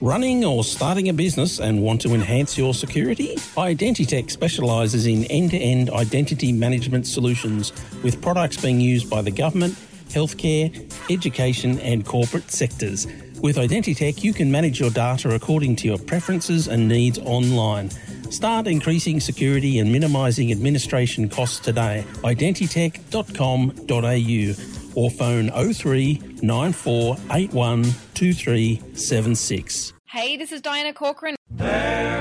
Running or starting a business and want to enhance your security? Identitech specialises in end-to-end identity management solutions with products being used by the government, healthcare, education and corporate sectors. With Identitech, you can manage your data according to your preferences and needs online. Start increasing security and minimising administration costs today. Identitech.com.au or phone 03 9481 2376. Hey, this is Diana Corcoran. There